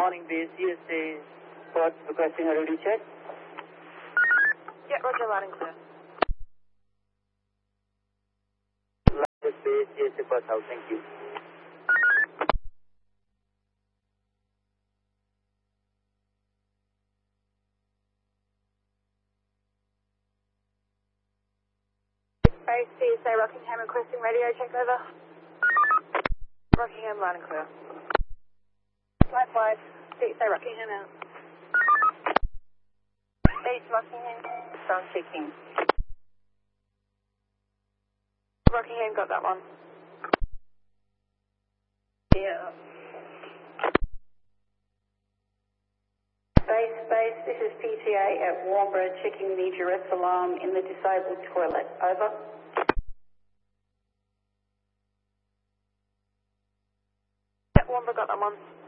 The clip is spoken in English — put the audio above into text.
Morning base, USA, Port requesting a ready check. Yeah, roger, loud and clear. Last base, USA, Port House, thank you. Base, CSA Rockingham requesting radio check, over. Rockingham, loud and clear. Likewise, CSA Rockingham out. Base Rockingham, sound checking. Rockingham got that one. Yeah. Base, this is PTA at Warnbro checking the duress alarm in the disabled toilet. Over. Yeah, Warnbro got that one.